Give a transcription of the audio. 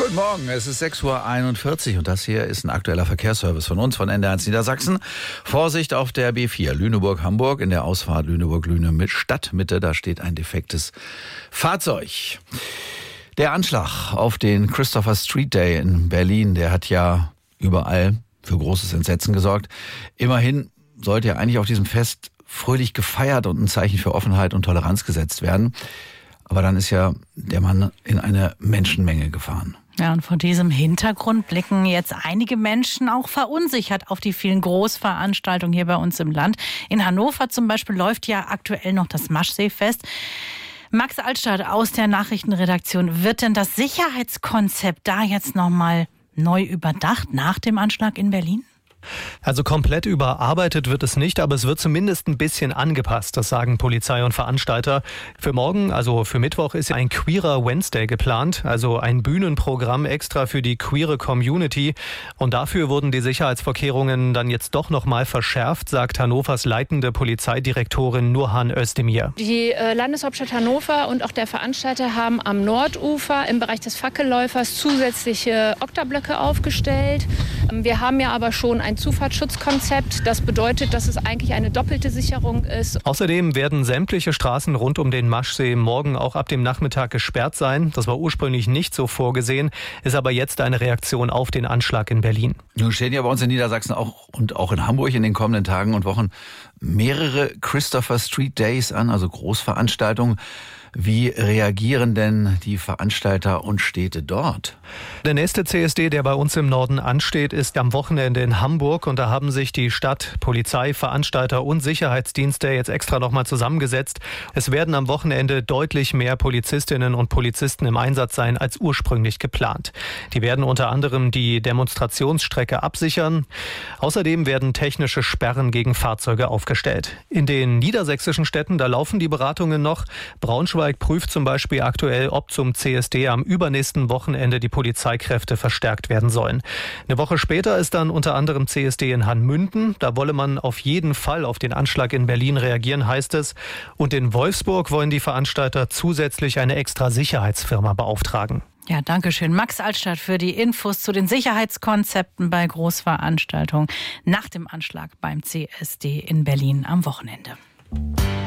Guten Morgen, es ist 6:41 Uhr und das hier ist ein aktueller Verkehrsservice von uns, von NDR1 Niedersachsen. Vorsicht auf der B4 Lüneburg-Hamburg in der Ausfahrt Lüneburg-Lüne mit Stadtmitte. Da steht ein defektes Fahrzeug. Der Anschlag auf den Christopher Street Day in Berlin, der hat ja überall für großes Entsetzen gesorgt. Immerhin sollte ja eigentlich auf diesem Fest fröhlich gefeiert und ein Zeichen für Offenheit und Toleranz gesetzt werden. Aber dann ist ja der Mann in eine Menschenmenge gefahren. Ja, und vor diesem Hintergrund blicken jetzt einige Menschen auch verunsichert auf die vielen Großveranstaltungen hier bei uns im Land. In Hannover zum Beispiel läuft ja aktuell noch das Maschseefest. Max Altstadt aus der Nachrichtenredaktion, wird denn das Sicherheitskonzept da jetzt nochmal neu überdacht nach dem Anschlag in Berlin? Also komplett überarbeitet wird es nicht, aber es wird zumindest ein bisschen angepasst, das sagen Polizei und Veranstalter. Für morgen, also für Mittwoch, ist ein Queerer Wednesday geplant, also ein Bühnenprogramm extra für die queere Community. Und dafür wurden die Sicherheitsvorkehrungen dann jetzt doch nochmal verschärft, sagt Hannovers leitende Polizeidirektorin Nurhan Özdemir. Die Landeshauptstadt Hannover und auch der Veranstalter haben am Nordufer im Bereich des Fackelläufers zusätzliche Oktablöcke aufgestellt. Wir haben ja aber schon ein Zufahrtsschutzkonzept. Das bedeutet, dass es eigentlich eine doppelte Sicherung ist. Außerdem werden sämtliche Straßen rund um den Maschsee morgen auch ab dem Nachmittag gesperrt sein. Das war ursprünglich nicht so vorgesehen, ist aber jetzt eine Reaktion auf den Anschlag in Berlin. Nun stehen ja bei uns in Niedersachsen und auch in Hamburg in den kommenden Tagen und Wochen mehrere Christopher Street Days an, also Großveranstaltungen. Wie reagieren denn die Veranstalter und Städte dort? Der nächste CSD, der bei uns im Norden ansteht, ist am Wochenende in Hamburg. Und da haben sich die Stadt, Polizei, Veranstalter und Sicherheitsdienste jetzt extra nochmal zusammengesetzt. Es werden am Wochenende deutlich mehr Polizistinnen und Polizisten im Einsatz sein als ursprünglich geplant. Die werden unter anderem die Demonstrationsstrecke absichern. Außerdem werden technische Sperren gegen Fahrzeuge aufgestellt. In den niedersächsischen Städten, da laufen die Beratungen noch. Braunschweig prüft zum Beispiel aktuell, ob zum CSD am übernächsten Wochenende die Polizeikräfte verstärkt werden sollen. Eine Woche später ist dann unter anderem CSD in Hanmünden. Da wolle man auf jeden Fall auf den Anschlag in Berlin reagieren, heißt es. Und in Wolfsburg wollen die Veranstalter zusätzlich eine extra Sicherheitsfirma beauftragen. Ja, danke schön. Max Altstadt für die Infos zu den Sicherheitskonzepten bei Großveranstaltungen nach dem Anschlag beim CSD in Berlin am Wochenende.